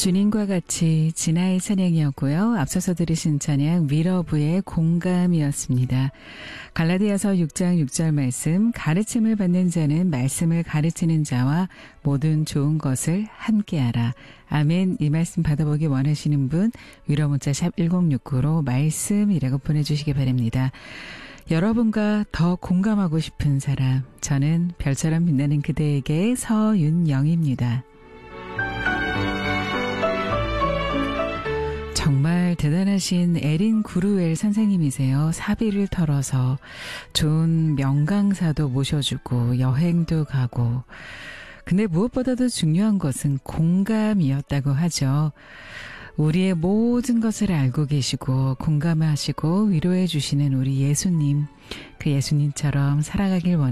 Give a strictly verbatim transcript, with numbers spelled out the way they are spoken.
주님과 같이 진아의 찬양이었고요. 앞서서 들으신 찬양 위러브의 공감이었습니다. 갈라디아서 육 장 육 절 말씀, 가르침을 받는 자는 말씀을 가르치는 자와 모든 좋은 것을 함께하라. 아멘. 이 말씀 받아보기 원하시는 분 위로 문자 샵 일공육구로 말씀이라고 보내주시기 바랍니다. 여러분과 더 공감하고 싶은 사람, 저는 별처럼 빛나는 그대에게 서윤영입니다. 정말 대단하신 에린 구루엘 선생님이세요. 사비를 털어서 좋은 명강사도 모셔주고 여행도 가고, 근데 무엇보다도 중요한 것은 공감이었다고 하죠. 우리의 모든 것을 알고 계시고 공감하시고 위로해 주시는 우리 예수님, 그 예수님처럼 살아가길 원합니다.